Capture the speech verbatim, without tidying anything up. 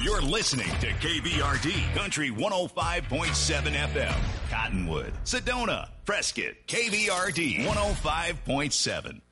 You're listening to K B R D Country one oh five point seven F M. Cottonwood, Sedona, Prescott, K B R D one oh five point seven.